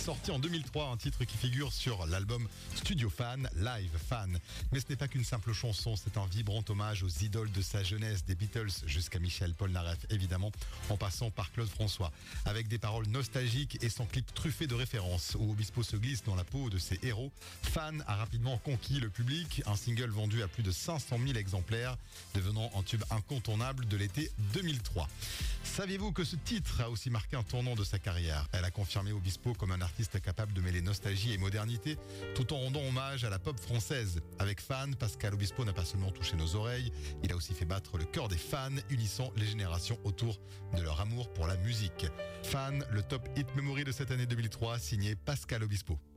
Sorti en 2003, un titre qui figure sur l'album Studio Fan, Live Fan. Mais ce n'est pas qu'une simple chanson, c'est un vibrant hommage aux idoles de sa jeunesse, des Beatles jusqu'à Michel Polnareff évidemment, en passant par Claude François. Avec des paroles nostalgiques et son clip truffé de références où Obispo se glisse dans la peau de ses héros, Fan a rapidement conquis le public, un single vendu à plus de 500 000 exemplaires, devenant un tube incontournable de l'été 2003. Saviez-vous que ce titre a aussi marqué un tournant de sa carrière? Elle a confirmé Obispo comme un artiste capable de mêler nostalgie et modernité, tout en rendant hommage à la pop française. Avec Fan, Pascal Obispo n'a pas seulement touché nos oreilles, il a aussi fait battre le cœur des fans, unissant les générations autour de leur amour pour la musique. Fan, le top hit memory de cette année 2003, signé Pascal Obispo.